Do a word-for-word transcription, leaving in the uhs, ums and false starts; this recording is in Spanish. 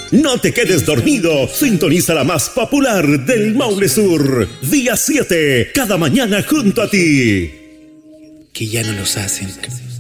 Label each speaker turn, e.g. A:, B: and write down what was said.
A: No te quedes dormido. Sintoniza la más popular del Maule Sur. Día siete, cada mañana junto a ti.
B: Que ya no los hacen.